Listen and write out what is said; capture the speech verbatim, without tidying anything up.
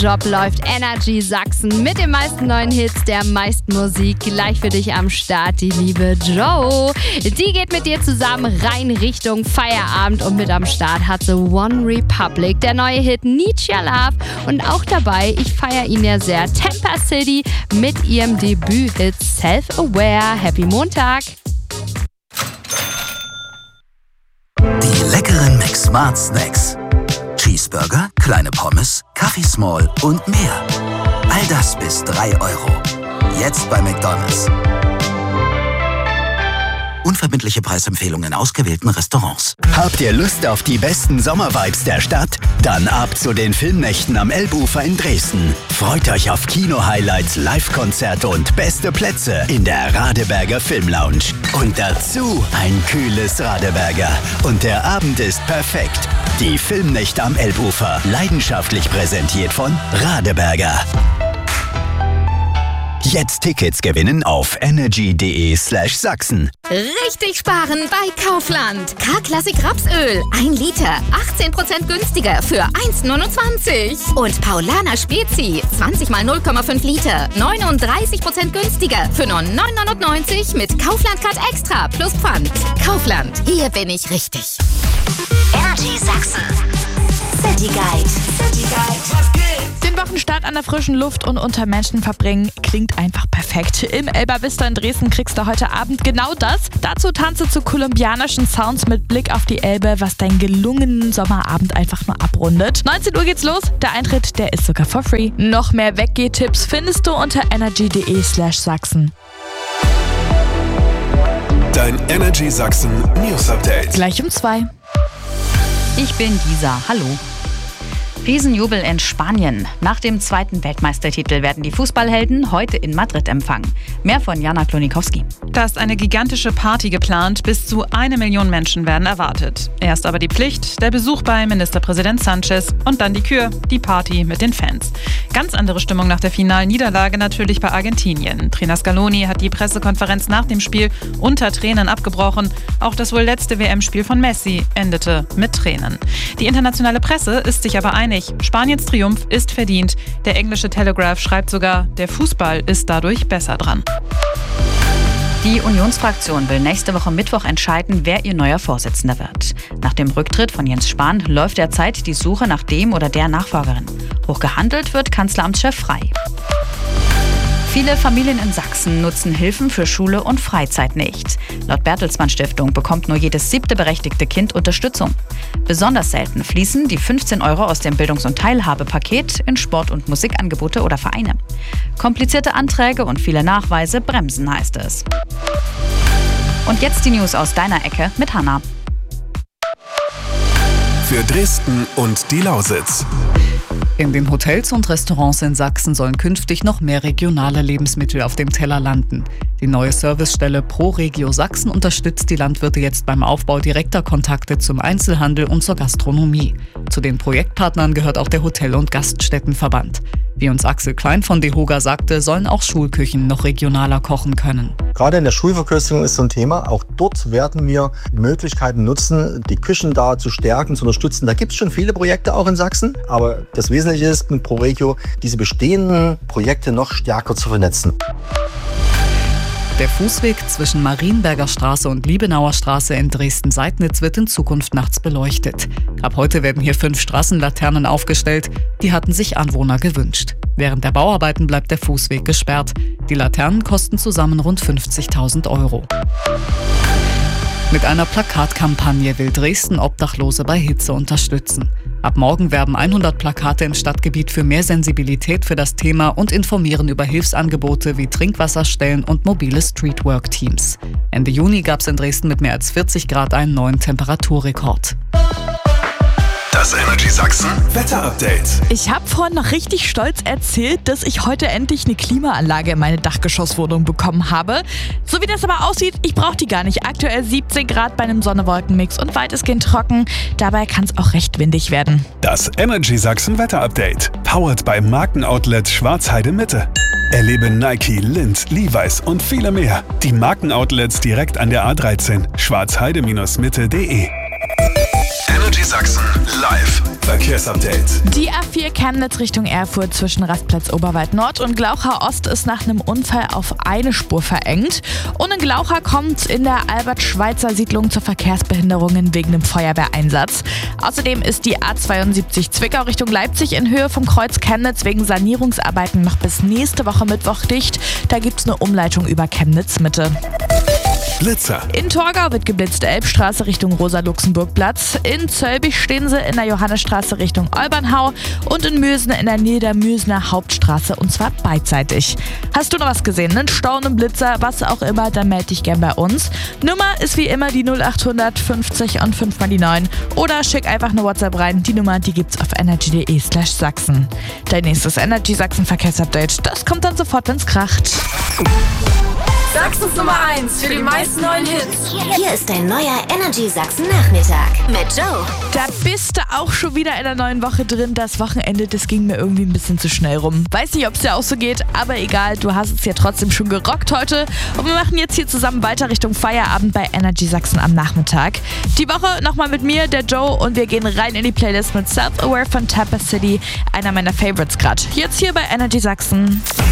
Job läuft Energy Sachsen mit den meisten neuen Hits, der meisten Musik. Gleich für dich am Start die liebe Joe. Die geht mit dir zusammen rein Richtung Feierabend und mit am Start hat sie One Republic, der neue Hit Need Your Love. Und auch dabei, ich feiere ihn ja sehr, Temper City mit ihrem Debüt-Hit Self-Aware. Happy Montag! Die leckeren McSmart Snacks. Cheeseburger, kleine Pommes, Kaffee Small und mehr. All das bis drei Euro. Jetzt bei McDonald's. Unverbindliche Preisempfehlungen in ausgewählten Restaurants. Habt ihr Lust auf die besten Sommervibes der Stadt? Dann ab zu den Filmnächten am Elbufer in Dresden. Freut euch auf Kino-Highlights, Live-Konzerte und beste Plätze in der Radeberger Filmlounge. Und dazu ein kühles Radeberger. Und der Abend ist perfekt. Die Filmnächte am Elbufer. Leidenschaftlich präsentiert von Radeberger. Jetzt Tickets gewinnen auf energy.de slash Sachsen. Richtig sparen bei Kaufland. K-Klassik Rapsöl. ein Liter. achtzehn Prozent günstiger für eins neunundzwanzig. Und Paulaner Spezi. zwanzig mal null Komma fünf Liter. neununddreißig Prozent günstiger für nur neun neunundneunzig mit Kaufland Card Extra plus Pfand. Kaufland. Hier bin ich richtig. Energy Sachsen. City Guide. City Guide. Was geht? Den Wochenstart an der frischen Luft und unter Menschen verbringen klingt einfach perfekt. Im Elba Vista in Dresden kriegst du heute Abend genau das. Dazu tanze zu kolumbianischen Sounds mit Blick auf die Elbe, was deinen gelungenen Sommerabend einfach nur abrundet. neunzehn Uhr geht's los. Der Eintritt, der ist sogar for free. Noch mehr Weggeh-Tipps findest du unter energy.de slash Sachsen. Dein Energy Sachsen News Update. Gleich um zwei. Ich bin Gisa. Hallo. Riesenjubel in Spanien. Nach dem zweiten Weltmeistertitel werden die Fußballhelden heute in Madrid empfangen. Mehr von Jana Klonikowski. Da ist eine gigantische Party geplant. Bis zu eine Million Menschen werden erwartet. Erst aber die Pflicht, der Besuch bei Ministerpräsident Sanchez und dann die Kür, die Party mit den Fans. Ganz andere Stimmung nach der finalen Niederlage natürlich bei Argentinien. Trainer Scaloni hat die Pressekonferenz nach dem Spiel unter Tränen abgebrochen. Auch das wohl letzte W M-Spiel von Messi endete mit Tränen. Die internationale Presse ist sich aber einig. Spaniens Triumph ist verdient. Der englische Telegraph schreibt sogar, der Fußball ist dadurch besser dran. Die Unionsfraktion will nächste Woche Mittwoch entscheiden, wer ihr neuer Vorsitzender wird. Nach dem Rücktritt von Jens Spahn läuft derzeit die Suche nach dem oder der Nachfolgerin. Hochgehandelt wird Kanzleramtschef Frey. Viele Familien in Sachsen nutzen Hilfen für Schule und Freizeit nicht. Laut Bertelsmann Stiftung bekommt nur jedes siebte berechtigte Kind Unterstützung. Besonders selten fließen die fünfzehn Euro aus dem Bildungs- und Teilhabepaket in Sport- und Musikangebote oder Vereine. Komplizierte Anträge und viele Nachweise bremsen, heißt es. Und jetzt die News aus deiner Ecke mit Hanna. Für Dresden und die Lausitz. In den Hotels und Restaurants in Sachsen sollen künftig noch mehr regionale Lebensmittel auf dem Teller landen. Die neue Servicestelle ProRegio Sachsen unterstützt die Landwirte jetzt beim Aufbau direkter Kontakte zum Einzelhandel und zur Gastronomie. Zu den Projektpartnern gehört auch der Hotel- und Gaststättenverband. Wie uns Axel Klein von DEHOGA sagte, sollen auch Schulküchen noch regionaler kochen können. Gerade in der Schulverköstigung ist so ein Thema. Auch dort werden wir Möglichkeiten nutzen, die Küchen da zu stärken, zu unterstützen. Da gibt es schon viele Projekte auch in Sachsen. Aber das Wesentliche ist mit ProRegio, diese bestehenden Projekte noch stärker zu vernetzen. Der Fußweg zwischen Marienberger Straße und Liebenauer Straße in Dresden-Seidnitz wird in Zukunft nachts beleuchtet. Ab heute werden hier fünf Straßenlaternen aufgestellt. Die hatten sich Anwohner gewünscht. Während der Bauarbeiten bleibt der Fußweg gesperrt. Die Laternen kosten zusammen rund fünfzigtausend Euro. Mit einer Plakatkampagne will Dresden Obdachlose bei Hitze unterstützen. Ab morgen werben hundert Plakate im Stadtgebiet für mehr Sensibilität für das Thema und informieren über Hilfsangebote wie Trinkwasserstellen und mobile Streetwork-Teams. Ende Juni gab es in Dresden mit mehr als vierzig Grad einen neuen Temperaturrekord. Das Energy Sachsen Wetter-Update. Ich habe vorhin noch richtig stolz erzählt, dass ich heute endlich eine Klimaanlage in meine Dachgeschosswohnung bekommen habe. So wie das aber aussieht, ich brauche die gar nicht. Aktuell siebzehn Grad bei einem Sonne-Wolken-Mix und weitestgehend trocken. Dabei kann es auch recht windig werden. Das Energy Sachsen Wetter-Update. Powered bei Markenoutlet Schwarzheide Mitte. Erlebe Nike, Lindt, Levi's und viele mehr. Die Markenoutlets direkt an der A dreizehn. schwarzheide Mitte punkt de. Energy Sachsen live Verkehrsupdate. Die A vier Chemnitz Richtung Erfurt zwischen Rastplatz Oberwald Nord und Glaucha Ost ist nach einem Unfall auf eine Spur verengt. Und in Glaucha kommt in der Albert-Schweitzer-Siedlung zu Verkehrsbehinderungen wegen dem Feuerwehreinsatz. Außerdem ist die A zweiundsiebzig Zwickau Richtung Leipzig in Höhe vom Kreuz Chemnitz wegen Sanierungsarbeiten noch bis nächste Woche Mittwoch dicht. Da gibt's eine Umleitung über Chemnitz Mitte. Blitzer. In Torgau wird geblitzt, Elbstraße Richtung Rosa-Luxemburg-Platz. In Zölbig stehen sie in der Johannesstraße Richtung Olbernhau und in Müsen in der Niedermüsener Hauptstraße, und zwar beidseitig. Hast du noch was gesehen? Einen Stau, einen Blitzer, was auch immer, dann melde dich gern bei uns. Nummer ist wie immer die null acht hundert fünfzig und fünf mal die neun. Oder schick einfach eine WhatsApp rein. Die Nummer, die gibt's auf energy.de slash Sachsen. Dein nächstes Energy Sachsen Verkehrsupdate, das kommt dann sofort, wenn's kracht. Sachsens Nummer eins für die meisten neuen Hits. Hier ist dein neuer Energy Sachsen Nachmittag mit Joe. Da bist du auch schon wieder in der neuen Woche drin. Das Wochenende, das ging mir irgendwie ein bisschen zu schnell rum. Weiß nicht, ob es dir auch so geht, aber egal, du hast es ja trotzdem schon gerockt heute. Und wir machen jetzt hier zusammen weiter Richtung Feierabend bei Energy Sachsen am Nachmittag. Die Woche nochmal mit mir, der Joe, und wir gehen rein in die Playlist mit Self-Aware von Tapper City, einer meiner Favorites gerade. Jetzt hier bei Energy Sachsen.